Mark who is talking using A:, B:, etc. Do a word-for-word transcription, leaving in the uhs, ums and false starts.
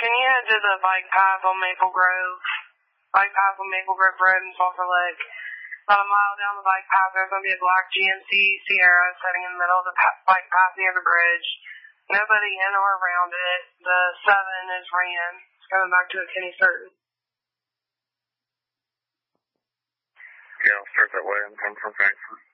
A: can you head to the bike path on Maple Grove? Bike path on Maple Grove Road in Sulphur Lake. About a mile down the bike path, there's going to be a black G M C Sierra sitting in the middle of the bike path near the bridge. Nobody in or around it. The seven is ran. It's coming back to a Kenny Certain.
B: Yeah, I'll start that way. I'm coming from Frankfurt.